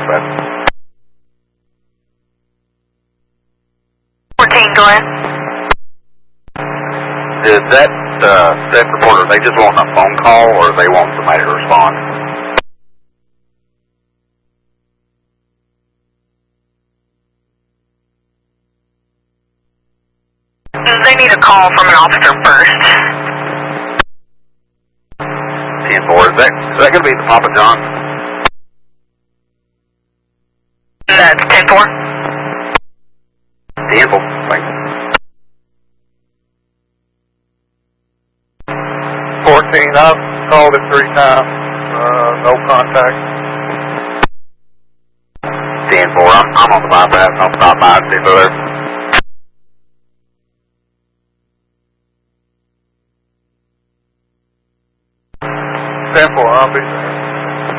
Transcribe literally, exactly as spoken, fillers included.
dispatch. fourteen, go ahead. Did that uh, set reporter, they just want a phone call or they want somebody to respond? They need a call from an officer first. ten four, is that, is that going to be the Papa John? That's ten four. ten four, thanks. fourteen, I've called it three times. Uh, no contact. ten four, I'm, I'm on the bypass. I'll stop by and see if they're there. ten four, I'll be